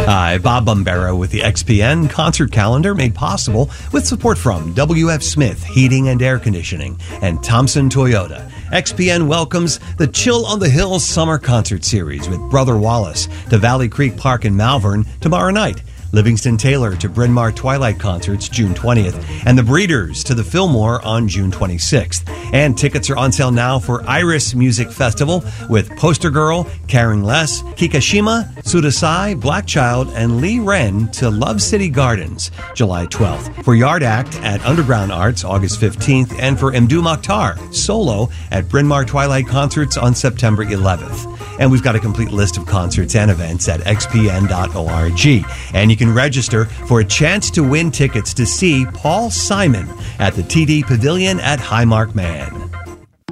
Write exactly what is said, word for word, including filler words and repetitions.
Hi, Bob Bombero with the X P N concert calendar made possible with support from W F Smith Heating and Air Conditioning and Thompson Toyota. X P N welcomes the Chill on the Hills Summer Concert Series with Brother Wallace to Valley Creek Park in Malvern tomorrow night. Livingston Taylor to Bryn Mawr Twilight Concerts June twentieth, and the Breeders to the Fillmore on June twenty-sixth. And tickets are on sale now for Iris Music Festival with Poster Girl, Karen Less, Kikashima, Sudasai, Blackchild, and Lee Wren to Love City Gardens July twelfth. For Yard Act at Underground Arts August fifteenth, and for Mdu Mokhtar solo at Bryn Mawr Twilight Concerts on September eleventh. And we've got a complete list of concerts and events at x p n dot org. And you can register for a chance to win tickets to see Paul Simon at the T D Pavilion at Highmark Man.